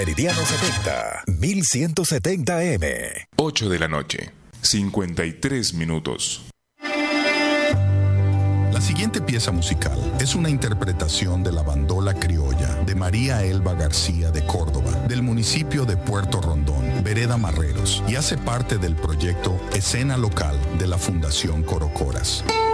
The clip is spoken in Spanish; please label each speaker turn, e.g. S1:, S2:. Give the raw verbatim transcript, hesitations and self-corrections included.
S1: Meridiano setenta, mil ciento setenta M.
S2: ocho de la noche, cincuenta y tres minutos.
S3: La siguiente pieza musical es una interpretación de la bandola criolla de María Elba García de Córdoba, del municipio de Puerto Rondón, Vereda Marreros, y hace parte del proyecto Escena Local de la Fundación Corocoras.